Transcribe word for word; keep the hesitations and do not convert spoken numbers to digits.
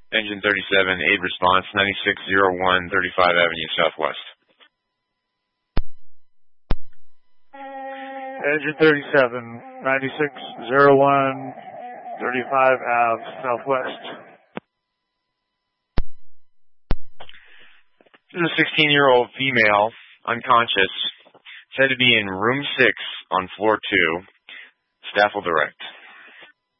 Engine thirty-seven, aid response, ninety-six oh one, thirty-five Avenue Southwest. Engine thirty-seven, ninety-six oh one, thirty-five Ave Southwest. This is a sixteen-year-old female, unconscious, said to be in room six on floor two. Staff will direct.